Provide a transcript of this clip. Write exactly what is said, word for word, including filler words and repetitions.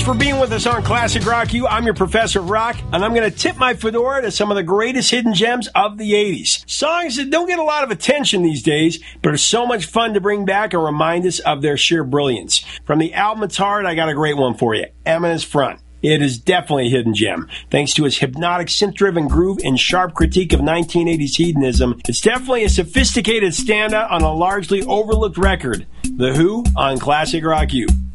for being with us on Classic Rock U. I'm your professor of rock, and I'm going to tip my fedora to some of the greatest hidden gems of the eighties. Songs that don't get a lot of attention these days, but are so much fun to bring back and remind us of their sheer brilliance. From the album It's Hard, I got a great one for you, Eminem's Front. It is definitely a hidden gem. Thanks to his hypnotic, synth-driven groove and sharp critique of nineteen eighties hedonism, it's definitely a sophisticated standout on a largely overlooked record. The Who on Classic Rock U.